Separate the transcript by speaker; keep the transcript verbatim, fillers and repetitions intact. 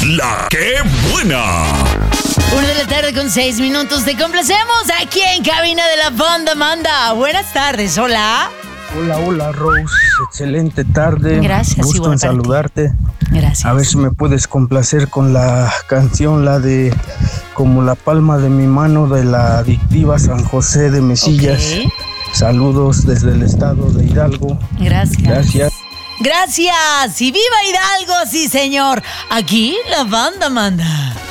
Speaker 1: La que buena.
Speaker 2: Una de la tarde con seis minutos. Te complacemos aquí en cabina de la banda Manda. Buenas tardes, hola.
Speaker 3: Hola, hola, Rose. Excelente tarde.
Speaker 2: Gracias,
Speaker 3: Gusto
Speaker 2: igual
Speaker 3: en
Speaker 2: para ti.
Speaker 3: saludarte.
Speaker 2: Gracias.
Speaker 3: A ver si me puedes complacer con la canción, la de Como la palma de mi mano, de la adictiva San José de Mesillas.
Speaker 2: Ok.
Speaker 3: Saludos desde el estado de Hidalgo.
Speaker 2: Gracias.
Speaker 3: Gracias.
Speaker 2: Gracias. Y viva Hidalgo, sí, señor. Aquí la banda Manda.